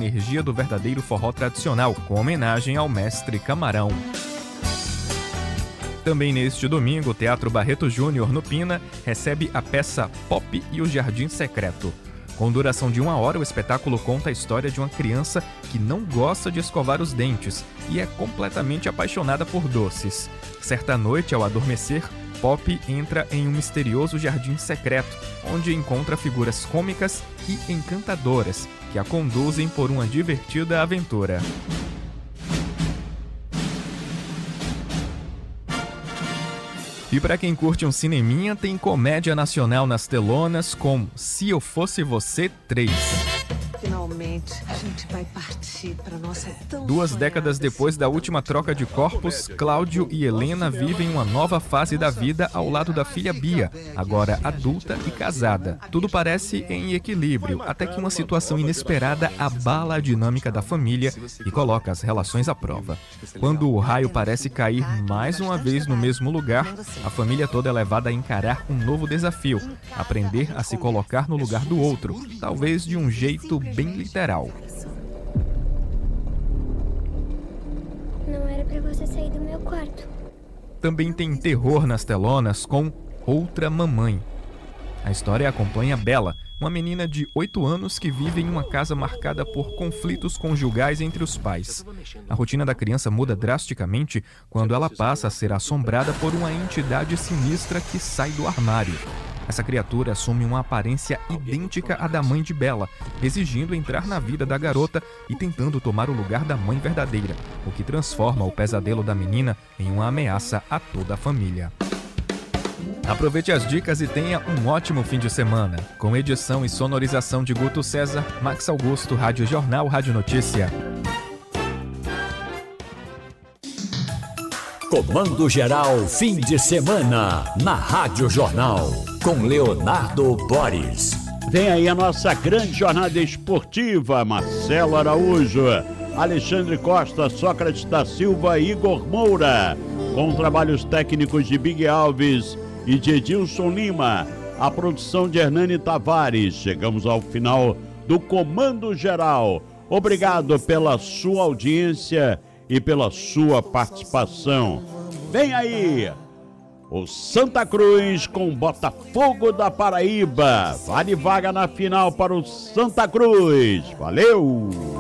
energia do verdadeiro forró tradicional, com homenagem ao mestre Camarão. Também neste domingo, o Teatro Barreto Júnior, no Pina, recebe a peça Pop e o Jardim Secreto. Com duração de 1 hora, o espetáculo conta a história de uma criança que não gosta de escovar os dentes e é completamente apaixonada por doces. Certa noite, ao adormecer, Pop entra em um misterioso jardim secreto, onde encontra figuras cômicas e encantadoras que a conduzem por uma divertida aventura. E para quem curte um cineminha, tem comédia nacional nas telonas com Se Eu Fosse Você 3. Finalmente, a gente vai partir para nossa tão 2 décadas depois da última troca de corpos, Cláudio e Helena vivem uma nova fase da vida ao lado da filha Bia, agora adulta e casada. Tudo parece em equilíbrio, até que uma situação inesperada abala a dinâmica da família e coloca as relações à prova. Quando o raio parece cair mais uma vez no mesmo lugar, a família toda é levada a encarar um novo desafio, aprender a se colocar no lugar do outro, talvez de um jeito bem literal. Não era pra você sair do meu quarto. Também tem terror nas telonas com Outra Mamãe. A história acompanha Bela, uma menina de 8 anos que vive em uma casa marcada por conflitos conjugais entre os pais. A rotina da criança muda drasticamente quando ela passa a ser assombrada por uma entidade sinistra que sai do armário. Essa criatura assume uma aparência idêntica à da mãe de Bela, exigindo entrar na vida da garota e tentando tomar o lugar da mãe verdadeira, o que transforma o pesadelo da menina em uma ameaça a toda a família. Aproveite as dicas e tenha um ótimo fim de semana. Com edição e sonorização de Guto César, Max Augusto, Rádio Jornal, Rádio Notícia. Comando Geral, fim de semana, na Rádio Jornal, com Leonardo Boris. Vem aí a nossa grande jornada esportiva, Marcelo Araújo, Alexandre Costa, Sócrates da Silva e Igor Moura, com trabalhos técnicos de Big Alves e de Edilson Lima, a produção de Hernani Tavares. Chegamos ao final do Comando Geral. Obrigado pela sua audiência e pela sua participação. Vem aí o Santa Cruz com Botafogo da Paraíba. Vale vaga na final para o Santa Cruz. Valeu!